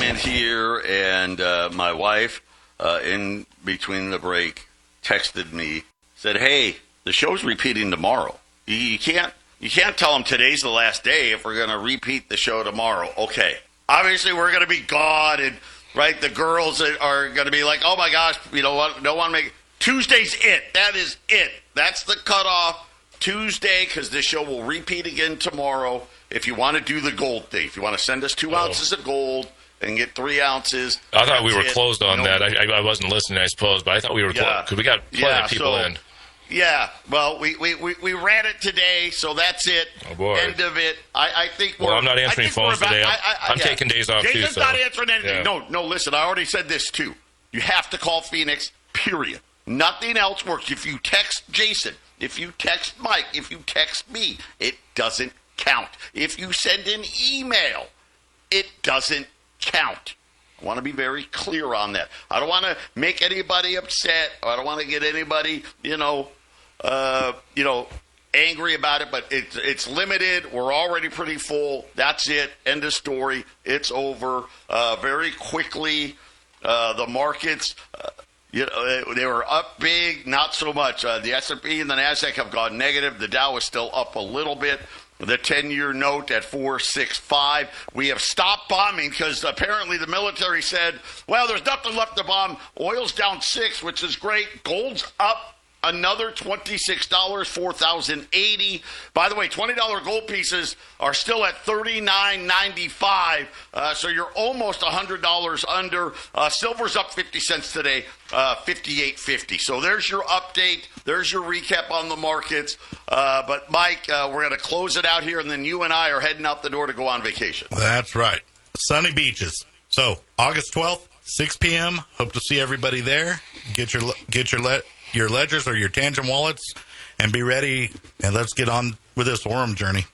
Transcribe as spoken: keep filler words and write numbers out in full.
stand here, and uh, my wife, uh, in between the break, texted me, said, hey, the show's repeating tomorrow. You, you can't you can't tell them today's the last day if we're going to repeat the show tomorrow. Okay. Obviously, we're going to be gone, and, right, the girls are going to be like, oh, my gosh, you know what, don't want to make Tuesday's it. That is it. That's the cutoff. Tuesday, because this show will repeat again tomorrow. If you want to do the gold thing, if you want to send us two oh. ounces of gold and get three ounces. I thought we were it. closed on no. that. I, I wasn't listening, I suppose, but I thought we were yeah. closed because we got plenty yeah, of people so, in. Yeah, well, we, we, we, we ran it today, so that's it. Oh, boy. End of it. I, I think we're... Well, I'm not answering phones about, today. I'm, I, I, I'm yeah. taking days off, Jason's too. So. not answering anything. Yeah. No, no, listen, I already said this, too. You have to call Phoenix, period. Nothing else works. If you text Jason, if you text Mike, if you text me, it doesn't count. If you send an email, it doesn't count. I want to be very clear on that. I don't want to make anybody upset. I don't want to get anybody, you know, uh, you know, angry about it. But it's it's limited. We're already pretty full. That's it. End of story. It's over. Uh, very quickly, uh, the markets. Uh, You know, they were up big, not so much. Uh, the S and P and the NASDAQ have gone negative. The Dow is still up a little bit. The ten-year note at four sixty-five. We have stopped bombing because apparently the military said, well, there's nothing left to bomb. Oil's down six, which is great. Gold's up another twenty-six dollars, four thousand eighty. By the way, twenty dollars gold pieces are still at thirty-nine ninety-five, uh, so you're almost one hundred dollars under. Uh, silver's up fifty cents today, uh, fifty-eight fifty. So there's your update. There's your recap on the markets. Uh, but, Mike, uh, we're going to close it out here, and then you and I are heading out the door to go on vacation. That's right. Sunny beaches. So August twelfth, six p.m. Hope to see everybody there. Get your get your le- your ledgers or your Tangent wallets and be ready, and let's get on with this Orem journey.